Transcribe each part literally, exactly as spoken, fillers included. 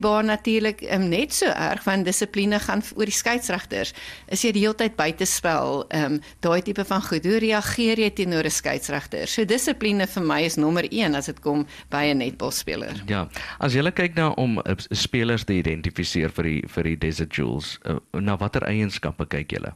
baan natuurlik um, net so erg, want dissipline gaan oor die skeieregters. Is jy die hele tyd buitespel, um, daai tipe van goed, hoe reageer jy teenoor 'n skeieregter? So dissipline vir my is nommer een as dit kom by 'n netbalspeler. Ja, as jy kyk na om uh, spelers te identifiseer vir die, vir die Desert Jewels, uh, na watter eienskappe kyk julle?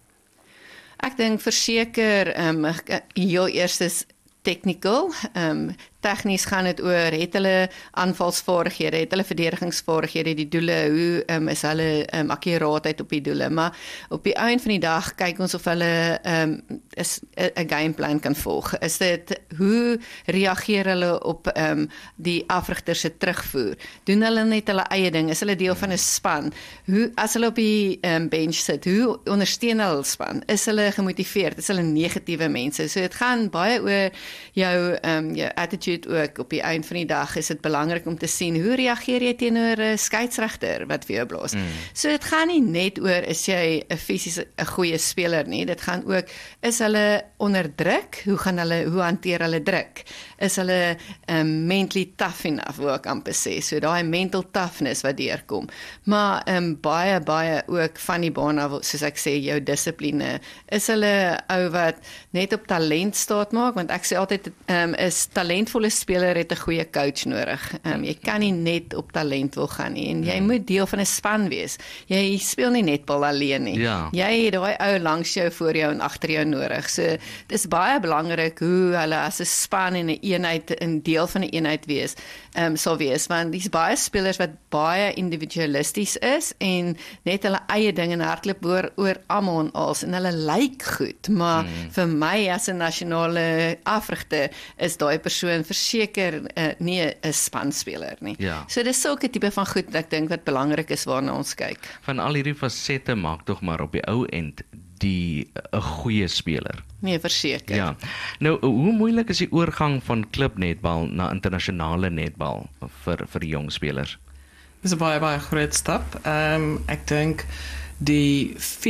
Ek dink verseker, um, heel eers is technical, um, tegnies gaan dit oor, het hulle aanvalsvaardighede, het hulle verdedigingsvaardighede, die doele, hoe um, is hulle um, akkuraatheid op die doele, maar op die einde van die dag kyk ons of hulle um, is 'n gameplan kan volg. Is dit, hoe reageer hulle op um, die afrigter se terugvoer? Doen hulle net hulle eie ding? Is hulle deel van 'n span? Hoe, as hulle op die um, bench sit, hoe ondersteun hulle span? Is hulle gemotiveerd? Is hulle negatiewe mense? So dit gaan baie oor jou, um, jou attitude ook. Op die eind van die dag is dit belangrik om te sien, hoe reageer jy teenoor 'n skeieregter wat vir jou blaas. Mm. So dit gaan nie net oor, is jy 'n fisies 'n goeie speler nie, dit gaan ook, is hulle onder druk, hoe gaan hulle, hoe hanteer hulle druk, is hulle um, mentally tough enough, wil ek amper sê, so daai mental toughness wat deurkom, maar um, baie, baie ook van die baan af, soos ek sê, jou dissipline, is hulle ou wat net op talent staat maak, want ek sê altyd, um, is talentvolle speler het 'n goeie coach nodig. Um, jy kan nie net op talent wil gaan nie, en jy hmm. moet deel van 'n span wees. Jy speel nie netbal alleen nie. Ja. Jy het daai ou langs jou, voor jou en agter jou nodig. So dit is baie belangrik hoe hulle as 'n span en 'n eenheid, 'n deel van 'n eenheid wees, um, sal wees, want dis baie spelers wat baie individualisties is en net hulle eie dinge hardloop oor oor almal en als, en hulle lyk goed, maar hmm. vir my as 'n nasionale afrigter is daai persoon verseker uh, nie 'n spanspeler nie. Ja. So dis sulke tipe van goed wat ek dink wat belangrik is waarna ons kyk. Van al hierdie fasette maak tog maar op die ou end die 'n goeie speler. Nee, verseker. Ja. Nou, hoe moeilik is die oorgang van klubnetbal na internasionale netbal vir vir jong spelers? Dis 'n baie baie groot stap. Ehm um, ek dink die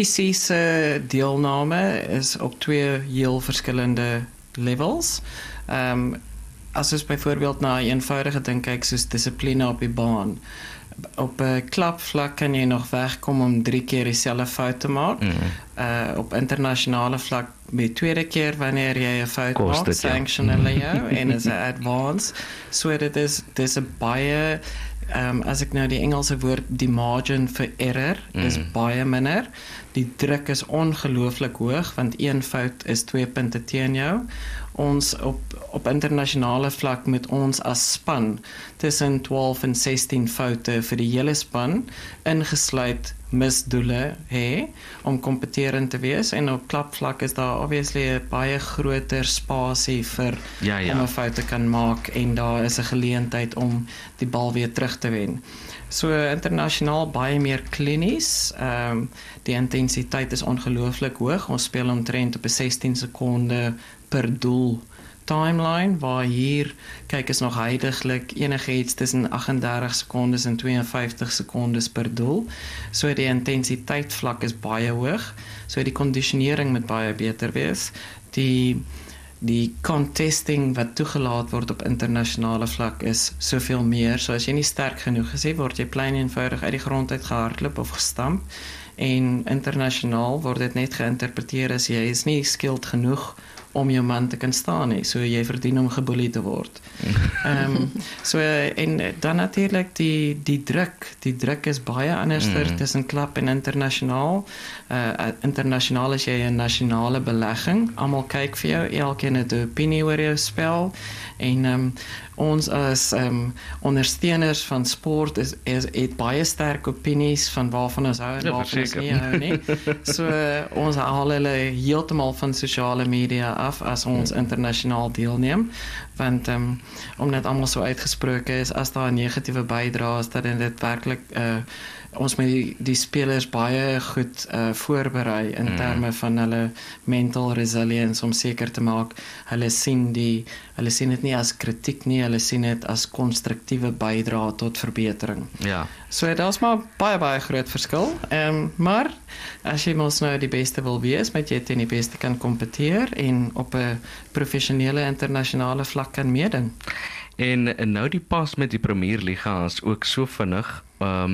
fisiese deelname is op twee heel verskillende levels. Ehm um, as ons byvoorbeeld na 'n eenvoudige ding kyk soos dissipline op die baan. Op 'n klapvlak kan jy nog wegkom om drie keer dieselfde fout te maak. Mm. Uh, op internasionale vlak by tweede keer wanneer jy 'n fout Kost maak, het, ja. sanction hulle jou en is 'n advance. So dit is dis 'n baie um, as ek nou die Engelse woord, die margin vir error mm. is baie minder. Die druk is ongelooflik hoog want een fout is twee punte teen jou. Ons op op internasionale vlak met ons as span tussen twaalf en sestien foute vir die hele span, ingesluit misdoele hê om kompeterend te wees, en op klapvlak is daar obviously 'n baie groter spasie vir ja, ja. om 'n fout te kan maak, en daar is 'n geleentheid om die bal weer terug te wen. So internasionaal baie meer klinies. Ehm um, die intensiteit is ongelooflik hoog. Ons speel omtrent op 'n sestien sekonde per doel timeline, waar hier kyk is nog heidaglik enigiets tussen agt en dertig sekondes en twee en vyftig sekondes per doel. So die intensiteit vlak is baie hoog. So die kondisionering moet baie beter wees. Die die contesting wat toegelaat word op internasionale vlak is soveel meer. So as jy nie sterk genoeg is, word jy klein eenvoudig uit die grond uit gehardloop of gestamp. En internasionaal word dit net geïnterpreteer as jy is nie skilled genoeg om jou man te kan staan nie. So jy verdien om geboelie te word. Ehm um, so en dan natuurlik die die druk. Die druk is baie anderster mm. tussen klap en internasionaal. Uh internasionaal is jy 'n nasionale belegging. Almal kyk vir jou, elkeen het 'n opinie oor jou spel, en ehm um, ons as ehm um, ondersteuners van sport is, is het baie sterk opinies van waarvan ons hou en ja, waarvan ons nie hou nie. So uh, ons haal hulle heeltemal van sosiale media af as ons mm. internasionaal deelneem, want um, omdat almal so uitgesproke is, as daar 'n negatiewe bydrae is, dat dit werklik uh, ons met die, die spelers baie goed uh, voorberei in mm. terme van hulle mental resilience, om seker te maak hulle sien die hulle sien dit nie as kritiek nie, hulle sien dit as konstruktiewe bydrae tot verbetering. Ja. So daar's maar baie baie groot verskil. Ehm um, maar as jy mos nou die beste wil wees, met jy teen die beste kan kompeteer en op 'n professionele internasionale vlak kan meeding. En, en nou die pas met die Premier Liga is ook so vinnig. Ehm um,